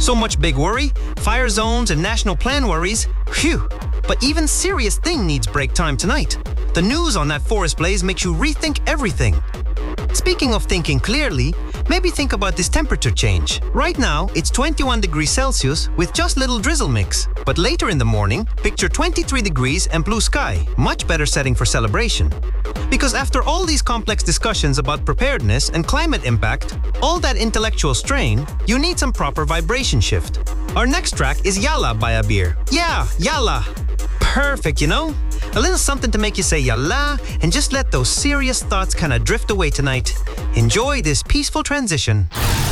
So much big worry, fire zones and national plan worries. Phew! But even serious thing needs break time tonight. The news on that forest blaze makes you rethink everything. Speaking of thinking clearly, maybe think about this temperature change. Right now, it's 21 degrees Celsius with just little drizzle mix. But later in the morning, picture 23 degrees and blue sky. Much better setting for celebration. Because after all these complex discussions about preparedness and climate impact, all that intellectual strain, you need some proper vibration shift. Our next track is Yalla by Abir. Yeah, Yalla! Perfect, you know? A little something to make you say Yalla and just let those serious thoughts kinda drift away tonight. Enjoy this peaceful transition.